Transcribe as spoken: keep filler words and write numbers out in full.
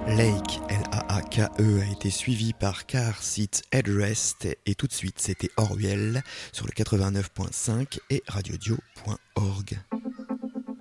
Lake, L A A K E, a été suivi par Car Seat Headrest et tout de suite c'était Orwell sur le quatre-vingt-neuf point cinq et radiodio point org.